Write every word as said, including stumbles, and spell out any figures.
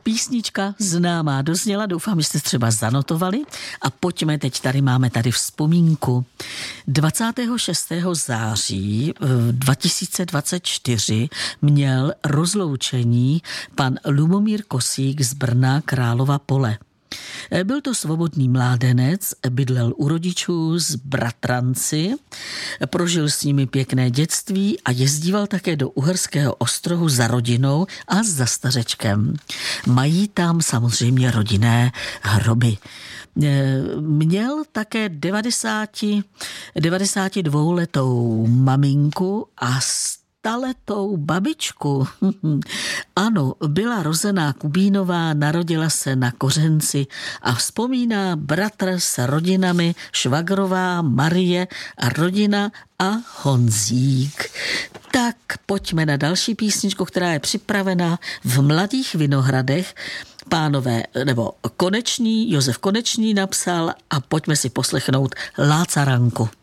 písnička známá dozněla, doufám, že jste třeba zanotovali a pojďme, teď tady máme tady vzpomínku. dvacátého šestého září dva tisíce dvacet čtyři měl rozloučení pan Lubomír Kosík z Brna Králova Pole. Byl to svobodný mládenec, bydlel u rodičů s bratranci, prožil s nimi pěkné dětství a jezdíval také do Uherského Ostrohu za rodinou a za stařečkem. Mají tam samozřejmě rodinné hroby. Měl také devadesátidvouletou maminku a staletou babičku. Ano, byla rozená Kubínová, narodila se na Kořenci a vzpomíná bratr s rodinami Švagrová, Marie a rodina a Honzík. Tak pojďme na další písničku, která je připravená v Mladých Vinohradech. Pánové, nebo Konečný, Josef Konečný napsal a pojďme si poslechnout Lácaranku.